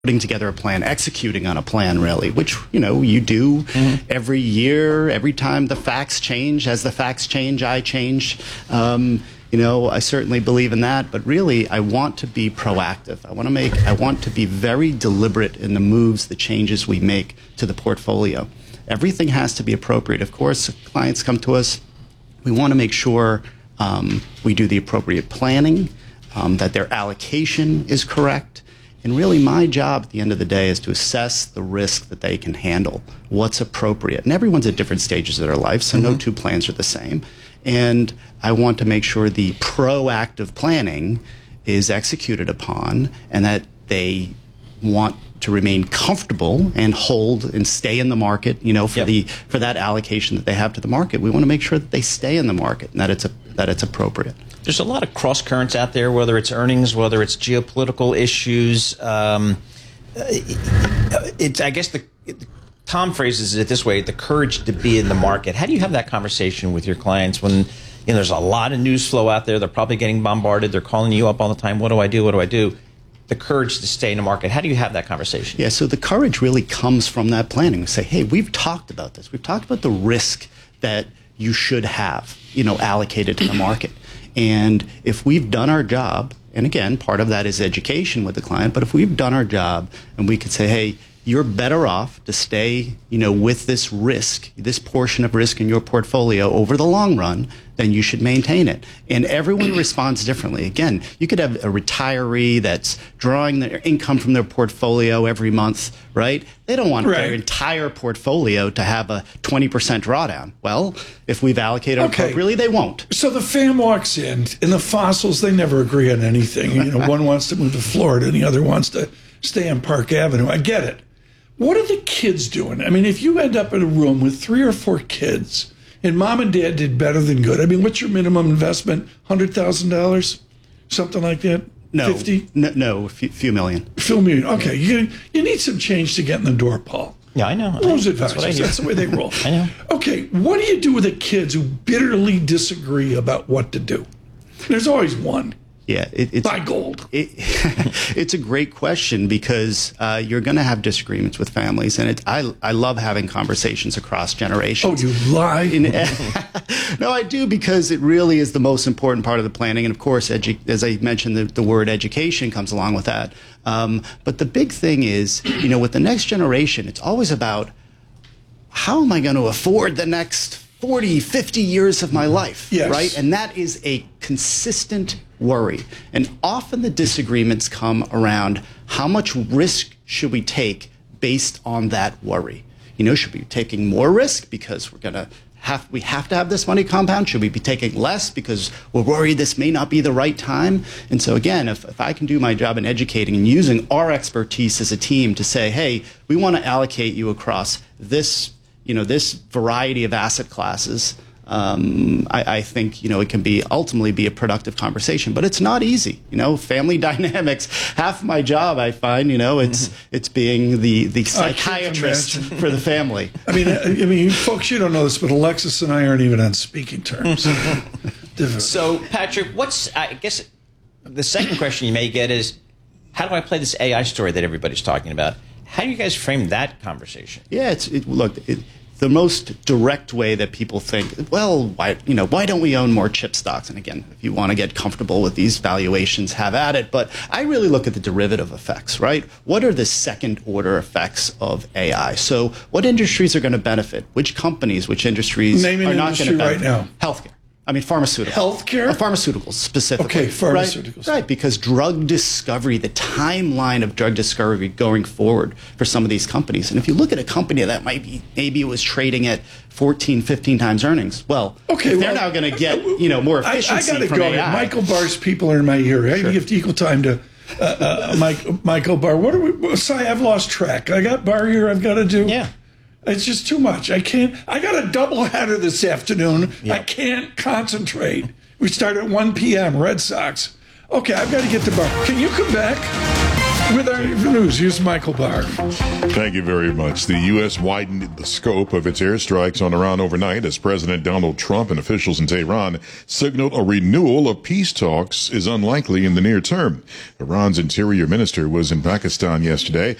putting together a plan, executing on a plan, really, which, you do every year, every time the facts change. As the facts change, I change. I certainly believe in that, but really, I want to be proactive. I want to be very deliberate in the moves, the changes we make to the portfolio. Everything has to be appropriate. Of course, clients come to us. We want to make sure we do the appropriate planning, that their allocation is correct. And really, my job at the end of the day is to assess the risk that they can handle, what's appropriate. And everyone's at different stages of their life, so no two plans are the same. And I want to make sure the proactive planning is executed upon and that they want to remain comfortable and hold and stay in the market, for that allocation that they have to the market. We want to make sure that they stay in the market and that it's appropriate. There's a lot of cross currents out there, whether it's earnings, whether it's geopolitical issues. I guess Tom phrases it this way: the courage to be in the market. How do you have that conversation with your clients when there's a lot of news flow out there? They're probably getting bombarded. They're calling you up all the time. What do I do? What do I do? The courage to stay in the market. How do you have that conversation? Yeah, so the courage really comes from that planning. We say, hey, we've talked about this. We've talked about the risk that you should have, allocated to the market. And if we've done our job, and again, part of that is education with the client, but if we've done our job and we could say, hey, you're better off to stay, with this risk, this portion of risk in your portfolio over the long run, then you should maintain it. And everyone responds differently. Again, you could have a retiree that's drawing their income from their portfolio every month, right? They don't want their entire portfolio to have a 20% drawdown. Well, if we've allocated appropriately, they won't. So the fam walks in, and the fossils, they never agree on anything. One wants to move to Florida, and the other wants to stay on Park Avenue. I get it. What are the kids doing? I mean, if you end up in a room with 3 or 4 kids and mom and dad did better than good, I mean, what's your minimum investment? $100,000? Something like that? No. 50? No, a few million. A few million. Okay. You need some change to get in the door, Paul. Yeah, I know. Those advisors, that's the way they roll. I know. Okay, what do you do with the kids who bitterly disagree about what to do? There's always one. Yeah, it's buy gold. It's a great question because you're going to have disagreements with families, and I love having conversations across generations. Oh, you lie? No, I do, because it really is the most important part of the planning, and of course, as I mentioned, the word education comes along with that. But the big thing is, with the next generation, it's always about how am I going to afford the next 40, 50 years of my life, right? And that is a consistent worry. And often the disagreements come around how much risk should we take based on that worry. Should we be taking more risk because we have to have this money compound? Should we be taking less because we're worried this may not be the right time? And so again, if I can do my job in educating and using our expertise as a team to say, hey, we want to allocate you across this variety of asset classes, I think, it can ultimately be a productive conversation, but it's not easy. Family dynamics, half my job, I find, it's being the psychiatrist for the family. I mean, folks, you don't know this, but Alexis and I aren't even on speaking terms. So, Patrick, I guess the second question you may get is, how do I play this AI story that everybody's talking about? How do you guys frame that conversation? Yeah, the most direct way that people think, well, why don't we own more chip stocks? And again, if you want to get comfortable with these valuations, have at it. But I really look at the derivative effects, right? What are the second order effects of AI? So what industries are going to benefit? Which companies, which industries are not going to benefit? Right now. Healthcare. I mean, pharmaceuticals. Healthcare? Pharmaceuticals, specifically. Okay, pharmaceuticals. Right, because drug discovery, the timeline of drug discovery going forward for some of these companies. And if you look at a company that maybe it was trading at 14, 15 times earnings, they're now going to get, more efficiency I got to from go. AI. Michael Barr's people are in my ear. I give equal time to Michael Barr. What are we? Sorry, I've lost track. I got Barr here I've got to do. Yeah. It's just too much. I got a doubleheader this afternoon. Yep. I can't concentrate. We start at 1 p.m., Red Sox. Okay, I've got to get to Barr. Can you come back? With our news, here's Michael Barr. Thank you very much. The U.S. widened the scope of its airstrikes on Iran overnight as President Donald Trump and officials in Tehran signaled a renewal of peace talks is unlikely in the near term. Iran's interior minister was in Pakistan yesterday